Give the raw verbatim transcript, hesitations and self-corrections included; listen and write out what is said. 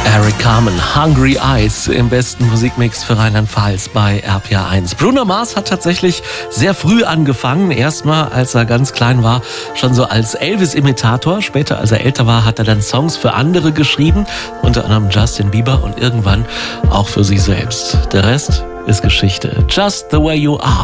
Eric Carmen, Hungry Eyes im besten Musikmix für Rheinland-Pfalz bei R P R eins. Bruno Mars hat tatsächlich sehr früh angefangen. Erstmal, als er ganz klein war, schon so als Elvis-Imitator. Später, als er älter war, hat er dann Songs für andere geschrieben, unter anderem Justin Bieber und irgendwann auch für sich selbst. Der Rest ist Geschichte. Just the way you are.